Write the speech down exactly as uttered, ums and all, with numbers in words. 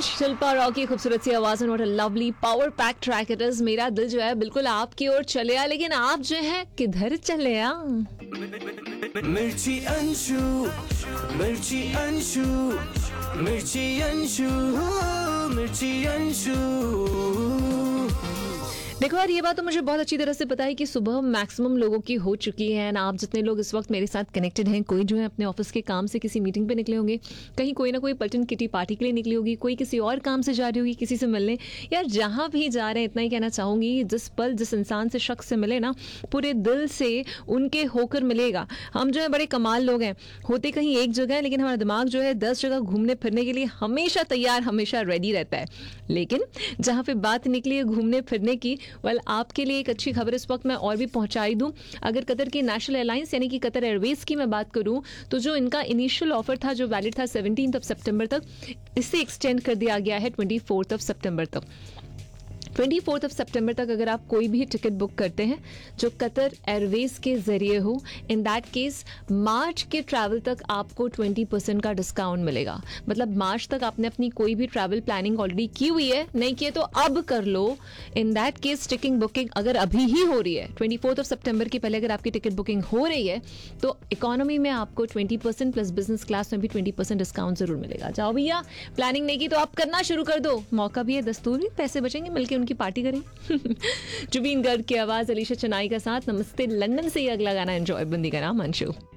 Shilpa raw की खूबसूरत सी आवाज और lovely power pack track it is. मेरा दिल जो है बिल्कुल आपकी ओर चले आ, लेकिन आप जो है किधर चले आ? मिर्ची अंशु, मिर्ची अंशु, मिर्ची अंशु, मिर्ची अंशु। देखो यार, ये बात तो मुझे बहुत अच्छी तरह से पता है कि सुबह मैक्सिमम लोगों की हो चुकी है एंड आप जितने लोग इस वक्त मेरे साथ कनेक्टेड हैं, कोई जो है अपने ऑफिस के काम से किसी मीटिंग पे निकले होंगे, कहीं कोई ना कोई पलटन किटी पार्टी के लिए निकली होगी, कोई किसी और काम से जा रही होगी किसी से मिलने। यार जहाँ भी जा रहे हैं इतना ही कहना चाहूँगी, जिस पल जिस इंसान से शख्स से मिले ना, पूरे दिल से उनके होकर मिलेगा। हम जो है बड़े कमाल लोग हैं, होते कहीं एक जगह है लेकिन हमारा दिमाग जो है दस जगह घूमने फिरने के लिए हमेशा तैयार, हमेशा रेडी रहता है। लेकिन जहाँ पे बात निकली है घूमने फिरने की, वेल well, आपके लिए एक अच्छी खबर इस वक्त मैं और भी पहुंचाई दूं। अगर कतर की नेशनल एयरलाइंस यानी कि कतर एयरवेज की मैं बात करूं, तो जो इनका इनिशियल ऑफर था जो वैलिड था सेवनटीन्थ ऑफ सितंबर तक, इससे एक्सटेंड कर दिया गया है ट्वेंटी फोर्थ ऑफ सितंबर तक। ट्वेंटी फोर्थ ऑफ सितंबर तक अगर आप कोई भी टिकट बुक करते हैं जो कतर एयरवेज के जरिए हो, इन दैट केस मार्च के ट्रैवल तक आपको ट्वेंटी परसेंट का डिस्काउंट मिलेगा। मतलब मार्च तक आपने अपनी कोई भी ट्रैवल प्लानिंग ऑलरेडी की हुई है, नहीं की है तो अब कर लो। In that case ticket booking अगर अभी ही हो रही है, ट्वेंटी फोर्थ ऑफ सितंबर के पहले अगर आपकी टिकट बुकिंग हो रही है, तो इकोनॉमी में आपको twenty percent plus business class में भी ट्वेंटी परसेंट डिस्काउंट जरूर मिलेगा। जाओ भैया, प्लानिंग नहीं की तो आप करना शुरू कर दो, मौका भी है, दस्तूर भी, पैसे बचेंगे, मिलकर उनकी पार्टी करें। जुबीन गर्ग की आवाज, अलीशा चनाई का साथ। नमस्ते लंदन से ये अगला गाना एंजॉय, बंदी का नाम अंशु।